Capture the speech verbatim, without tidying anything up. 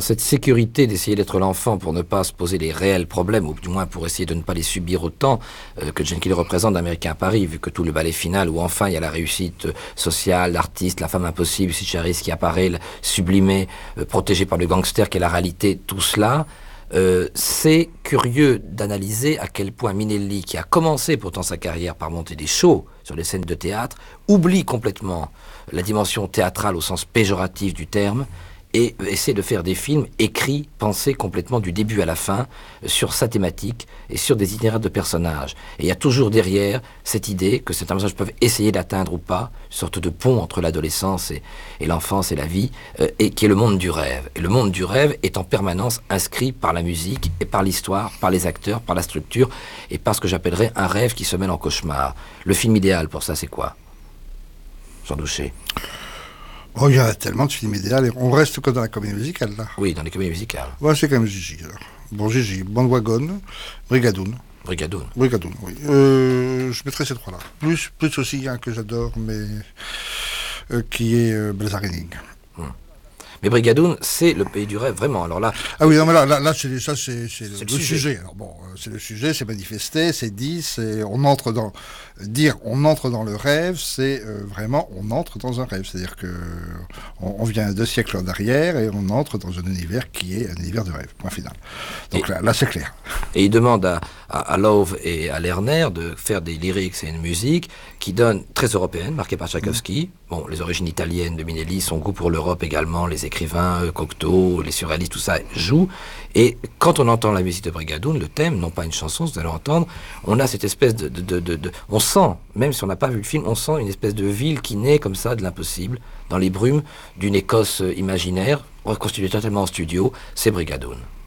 cette sécurité d'essayer d'être l'enfant pour ne pas se poser les réels problèmes, ou du moins pour essayer de ne pas les subir autant euh, que Gene Kelly représente d'Américain à Paris, vu que tout le ballet final où enfin il y a la réussite euh, sociale, l'artiste, la femme impossible, Sid Charisse qui apparaît, sublimée, euh, protégée par le gangster, qui est la réalité, tout cela, euh, c'est curieux d'analyser à quel point Minelli, qui a commencé pourtant sa carrière par monter des shows sur les scènes de théâtre, oublie complètement la dimension théâtrale au sens péjoratif du terme, et essaie de faire des films écrits, pensés complètement du début à la fin, sur sa thématique et sur des itinéraires de personnages. Et il y a toujours derrière cette idée que certains personnages peuvent essayer d'atteindre ou pas, une sorte de pont entre l'adolescence et, et l'enfance et la vie, euh, et qui est le monde du rêve. Et le monde du rêve est en permanence inscrit par la musique et par l'histoire, par les acteurs, par la structure, et par ce que j'appellerais un rêve qui se mêle en cauchemar. Le film idéal pour ça, c'est quoi, Jean Douché? Oh, il y a tellement de films idéaux. On reste que dans la comédie musicale, là. Oui, dans les comédies musicales. Ouais, c'est quand même Gigi, alors. Bon, Gigi, Bandwagon, Brigadoon. Brigadoon. Brigadoon, oui. Euh, je mettrai ces trois-là. Plus, plus aussi un que j'adore, mais euh, qui est euh, Balzac-Henning. Hum. Mais Brigadoon, c'est le pays du rêve, vraiment. Alors là, ah oui, non, mais là, là, là c'est, ça, c'est, c'est, c'est le, le le sujet. sujet. Alors bon, c'est le sujet, c'est manifesté, c'est dit, c'est, on entre dans, dire, on entre dans le rêve, c'est euh, vraiment, on entre dans un rêve. C'est-à-dire que on, on vient deux siècles en arrière et on entre dans un univers qui est un univers de rêve. Point final. Donc et, là, là, c'est clair. Et il demande à, à, à Love et à Lerner de faire des lyrics et une musique qui donne très européenne, marquée par Tchaïkovski. Mmh. Bon, les origines italiennes de Minelli, son goût pour l'Europe également, les écrivains, Cocteau, les surréalistes, tout ça joue. Et quand on entend la musique de Brigadoon, le thème, non pas une chanson, vous allez entendre, on a cette espèce de, de, de, de, de... On sent, même si on n'a pas vu le film, on sent une espèce de ville qui naît comme ça de l'impossible, dans les brumes d'une Écosse imaginaire, reconstituée totalement en studio, c'est Brigadoon.